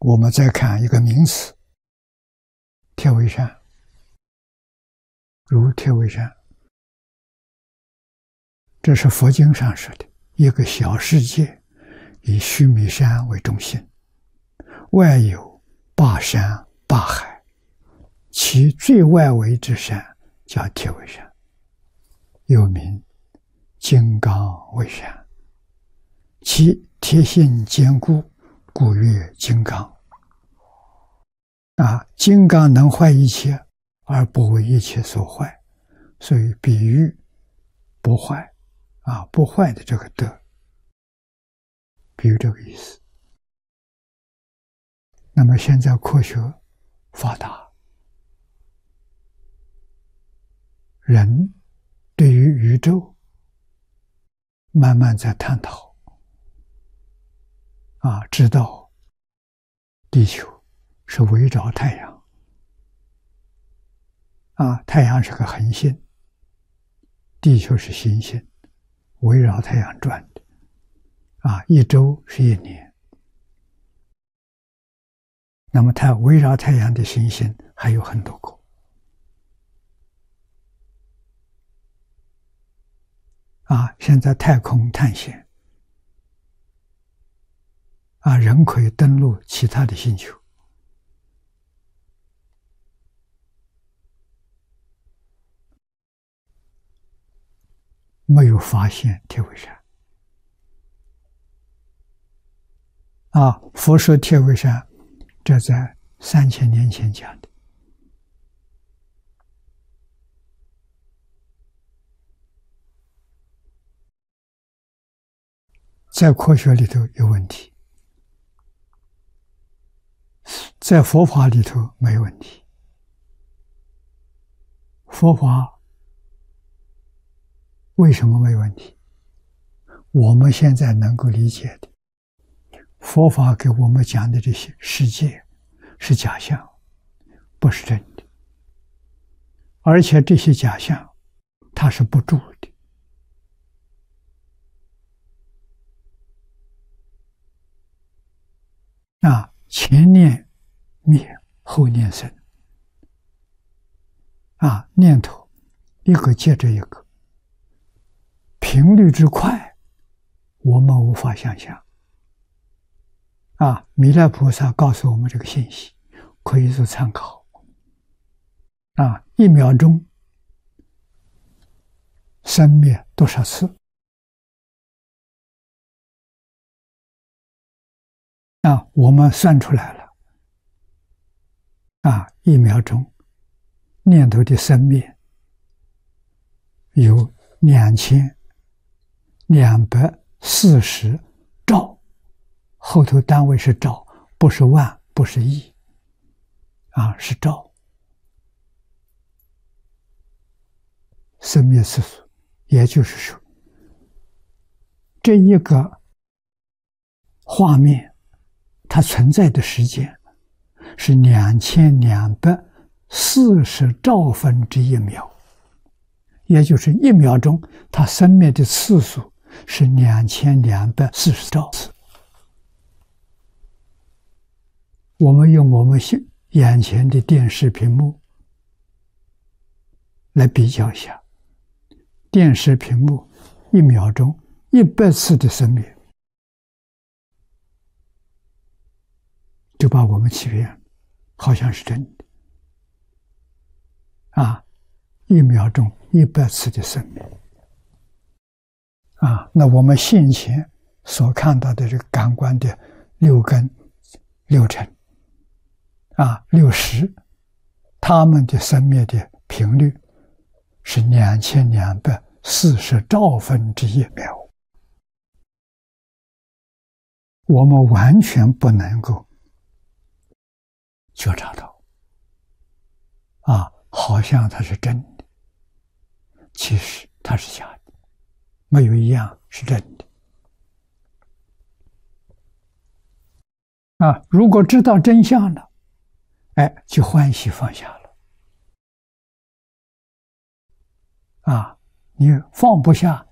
我们再看一个名词，铁围山，如铁围山，这是佛经上说的一个小世界，以须弥山为中心，外有8山8海，其最外围之山叫铁围山，又名金刚围山，其铁性坚固，故曰金刚。金刚能坏一切，而不为一切所坏，所以比喻不坏不坏的这个德，比喻这个意思。那么现在科学发达，人对于宇宙慢慢在探讨知道地球是围绕太阳太阳是个恒星，地球是行星，围绕太阳转的一周是1年。那么它围绕太阳的行星还有很多个现在太空探险人可以登陆其他的星球。没有发现铁围山佛说铁围山，这在3000年前讲的。在科学里头有问题，在佛法里头没问题。佛法为什么没问题？我们现在能够理解的，佛法给我们讲的这些世界是假象，不是真的，而且这些假象它是不住的前念灭，后念生念头一个接着一个，频率之快我们无法想象弥勒菩萨告诉我们这个信息，可以做参考1秒钟生灭多少次我们算出来了1秒钟念头的生灭有2240兆，后头单位是兆，不是万，不是亿是兆。生灭次数，也就是说这一个画面它存在的时间是2240兆分之1秒，也就是1秒钟它生灭的次数是2240兆次。我们用我们眼前的电视屏幕来比较一下，电视屏幕1秒钟100次的生灭，就把我们欺骗了，好像是真的1秒钟100次的生灭那我们现前所看到的这个感官的6根6尘60，它们的生灭的频率是2240兆分之1秒，我们完全不能够觉察到好像它是真的，其实它是假的，没有一样是真的如果知道真相了，就欢喜放下了你放不下